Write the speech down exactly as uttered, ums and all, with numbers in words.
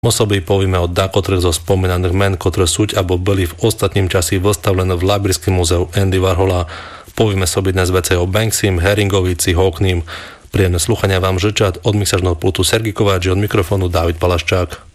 Osoby povieme o dakotrých zo spomínaných men, ktoré súť alebo byli v ostatním časi vystavlené v Librarském múzeu Andy Warhola. Povieme sobie dnes veci o Banksim, Heringovici, Hockneym. Príjemné sluchania vám žečať od mixažného pultu Sergej Kováč, od mikrofónu Dávid Palaščák.